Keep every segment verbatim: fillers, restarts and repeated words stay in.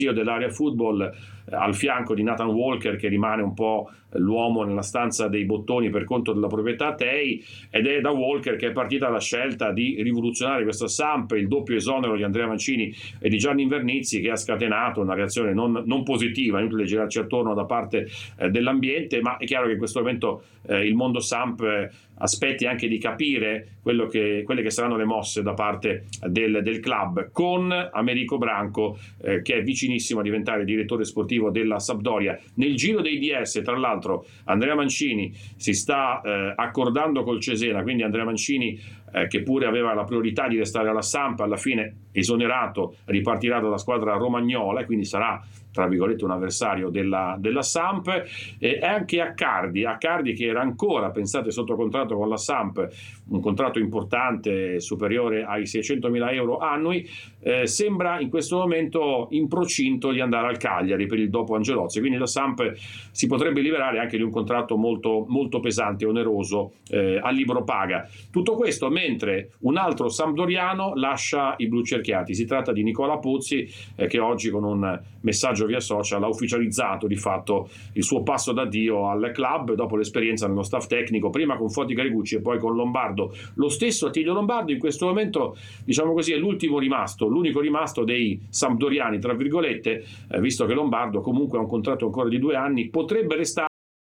dell'area football eh, al fianco di Nathan Walker, che rimane un po' l'uomo nella stanza dei bottoni per conto della proprietà Tei, ed è da Walker che è partita la scelta di rivoluzionare questa Samp, il doppio esonero di Andrea Mancini e di Gianni Invernizzi, che ha scatenato una reazione non, non positiva, inutile girarci attorno da parte eh, dell'ambiente, ma è chiaro che in questo momento eh, il mondo Samp eh, aspetti anche di capire quello che, quelle che saranno le mosse da parte del, del club, con Americo Branco eh, che è vicinissimo a diventare direttore sportivo della Sampdoria. Nel giro dei D S, tra l'altro, Andrea Mancini si sta eh, accordando col Cesena, quindi Andrea Mancini eh, che pure aveva la priorità di restare alla Samp, alla fine esonerato ripartirà dalla squadra romagnola e quindi sarà tra virgolette un avversario della, della Samp, e anche Accardi, Accardi che era ancora, pensate, sotto contratto con la Samp, un contratto importante superiore ai seicentomila euro annui, eh, sembra in questo momento in procinto di andare al Cagliari per il dopo Angelozzi, quindi la Samp si potrebbe liberare anche di un contratto molto, molto pesante e oneroso eh, a libro paga. Tutto questo mentre un altro sampdoriano lascia i blucerchiati, si tratta di Nicola Puzzi eh, che oggi con un messaggio via social ha ufficializzato di fatto il suo passo d'addio al club dopo l'esperienza nello staff tecnico, prima con Foti Garigucci e poi con Lombardo. Lo stesso Attilio Lombardo in questo momento, diciamo così, è l'ultimo rimasto, l'unico rimasto dei sampdoriani tra virgolette, eh, visto che Lombardo comunque ha un contratto ancora di due anni, potrebbe restare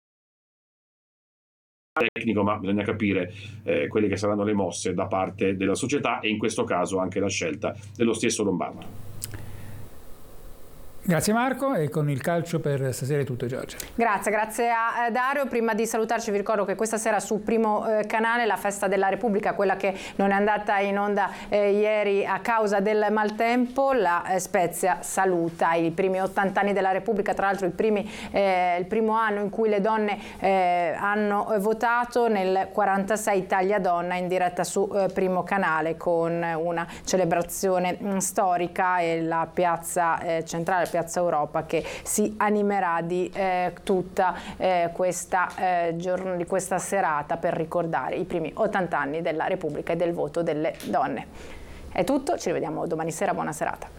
tecnico, ma bisogna capire eh, quelle che saranno le mosse da parte della società e in questo caso anche la scelta dello stesso Lombardo. Grazie Marco, e con il calcio per stasera è tutto, Giorgia. Grazie, grazie a Dario. Prima di salutarci vi ricordo che questa sera su Primo eh, Canale la Festa della Repubblica, quella che non è andata in onda eh, ieri a causa del maltempo, la eh, Spezia saluta i primi ottanta anni della Repubblica, tra l'altro i primi, eh, il primo anno in cui le donne eh, hanno votato, nel quarantasei Italia Donna in diretta su eh, Primo Canale con una celebrazione mh, storica e la piazza eh, centrale, Piazza Europa, che si animerà di eh, tutta eh, questa, eh, giorno, di questa serata per ricordare i primi ottanta anni della Repubblica e del voto delle donne. È tutto, ci rivediamo domani sera, buona serata.